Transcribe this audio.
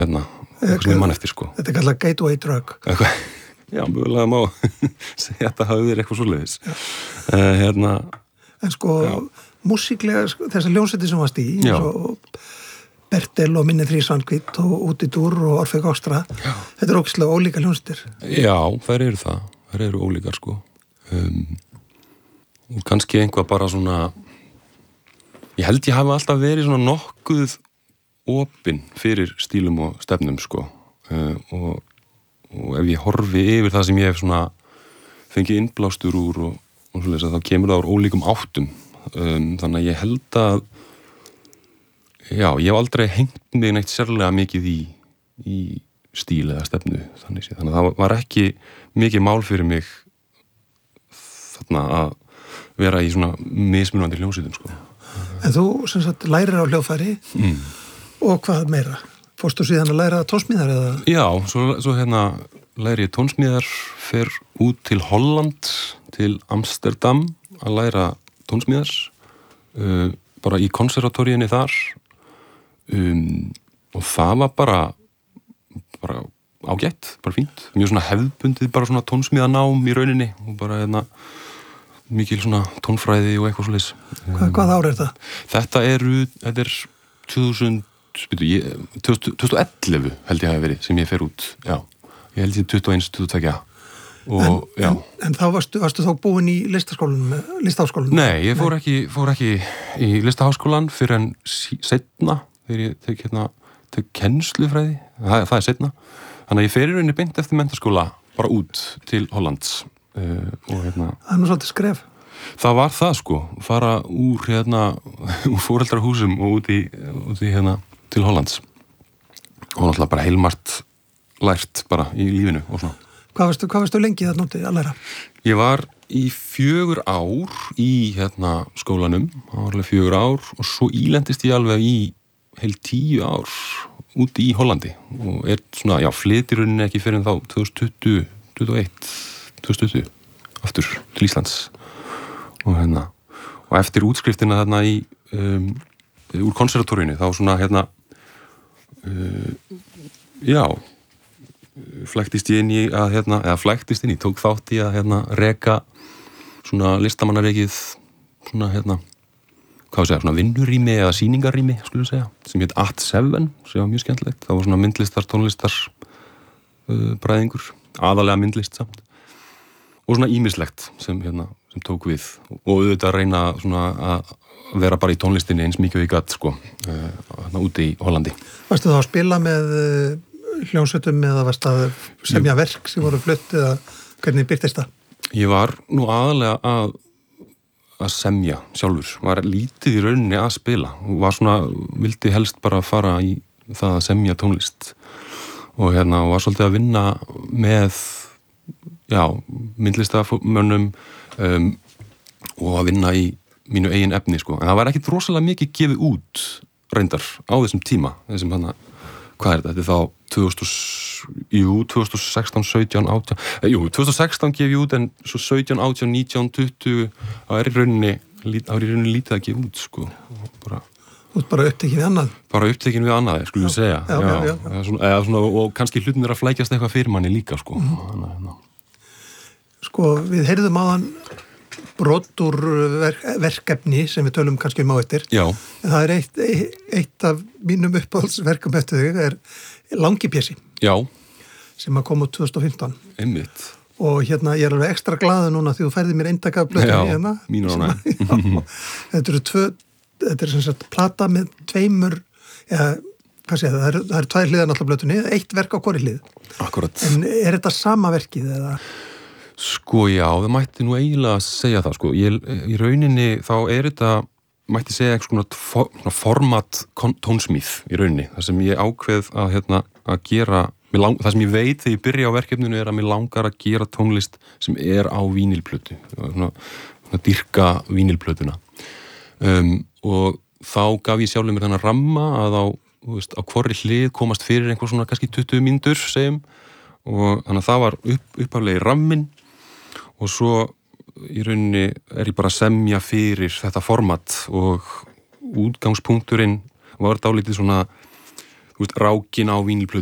hérna, eitthvað sem ég man eftir, sko. Þetta kallað gateway drug. Já, mjögulega má segja að þetta hafi verið eitthvað svoleiðis. En sko, músíklega, þessar hljómsveitir sem varst í, svo Bertel og Minni Þrísvankvít og Útidúr og Orfeig Okstra, þetta er ógeðslega ólíka hljómsveitir. Já, þær eru það. Þær eru ólíkar, sko. Og kannski einhvað bara svona, ég held ég hafi alltaf verið svona nokkuð opinn fyrir stílum og stefnum, sko. Og ef ég horfi yfir það sem ég hef svona fengið innblástur úr og svoleiðis að þá kemur það úr ólíkum áttum. Þannig að ég held að ég hef aldrei hengt mig neitt sérlega mikið í stíl eða stefnu þannig að það var ekki mikið mál fyrir mig þarna að vera í svona mismunandi hljómsveitum, sko. En þú sem sagt lærir á hljóðfæri og hvað meira? Fórstu síðan að læra tónsmíðar eða? Já, svo læri ég tónsmíðar, fer út til Holland, til Amsterdam að læra tónsmíðar, bara í konservatóriunni þar, og það var bara ágætt, bara fínt, mjög svona hefðbundið, bara svona tónsmíðanám í rauninni og bara mikil svona tónfræði og eitthvað svoleiðis. Hvað ár er þetta? Þetta er 2011 held ég hafi verið sem ég fer út, já. Ég held ég 21, 22, og já. En þá varstu þá búin í listaháskólanum? Nei, ég fór ekki í listaháskólan fyrir en seinna, þegar ég tek kennslufræði, það er seinna. Þannig að ég fer í rauninni beint eftir menntaskóla bara út til Hollands. Og Það er nú svolítið skref. Það var það, sko, fara úr úr foreldrahúsum og út í til Hollands og náttúrulega bara heilmargt lært bara í lífinu og svona. Hvað varstu lengi þarna úti að læra? Ég var í 4 ár í skólanum, það var alveg 4 ár og svo ílendist ég alveg í heil 10 ár úti í Hollandi og svona, flyt í rauninni ekki fyrir en þá 2020 aftur til Íslands og og eftir útskriftina þarna úr konservatóriunni þá svona flæktist ég inn í að tók þátt í að reka svona listamannarekið svona svona vinnurými eða sýningarrými skulum segja, sem hét At 7 sem var mjög skemmtilegt, það var svona myndlistar, tónlistar bræðingur, aðalega myndlist samt og svona ýmislegt sem tók við og auðvitað reyna svona að vera bara í tónlistinni eins mikið og ég gat, sko, úti í Hollandi. Varstu þá að spila með hljómsveitum eða varstu að semja verk sem voru flutt eða hvernig byrtist það? Ég var nú aðalega að semja sjálfur, var lítið í rauninni að spila og var svona, vildi helst bara fara í það að semja tónlist og var svolítið að vinna með myndlistamönnum og að vinna í mínu eigin efni, sko. En það var ekkit rosalega mikið gefið út reyndar á þessum tíma, hvað er þetta? Þetta er þá 2016, 17, 18 2016 gefið út en svo 17, 18, 19, 20 það er í rauninni lítið að gefa út, sko. Bara upptekin við annað? Bara upptekin við annað, skulum við segja. Já. Og kannski hlutin að flækjast eitthvað fyrir manni líka, sko. Sko, við heyrðum áðan brot úr verkefni sem við tölum kannski á eftir. Já. En það er eitt af mínum uppáhaldsverkum eftir þig er Langipési. Já. Sem að koma út 2015. Einmitt. Og ég er alveg ekstra glaður núna því þú færði mér eintaka af blötunni hérna. Já, mínur ána. Þetta er sem sagt plata með tveimur, það eru 2 hliðar náttúrulega blötunni, 1 verk á hvori hlið. Akkurat. En er þetta sama verkið eða? Sko já, það mætti nú eiginlega að segja það, sko. Í rauninni þá er þetta, mætti segja eitthvað svona format tónsmíð í rauninni. Það sem ég ákveð að gera, það sem ég veit þegar ég byrja á verkefninu er að mér langar að gera tónlist sem er á vínilplötu. Svona dýrka vínilplötuna. Og þá gaf ég sjálfur mér þennan ramma að á hvorri hlið komast fyrir einhver svona kannski 20 mínútur, segjum, og þannig að það var upphaflega ramminn og svo í rauninni er ég bara að semja fyrir þetta format og útgangspunkturinn var dálítið svona, rákin á vínilplötu